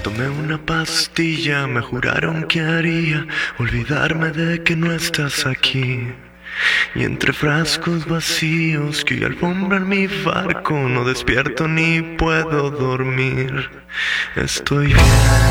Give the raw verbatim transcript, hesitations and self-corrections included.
Tomé una pastilla, me juraron que haría olvidarme de que no estás aquí. Y entre frascos vacíos que hoy alfombran mi barco, no despierto ni puedo dormir. Estoy bien.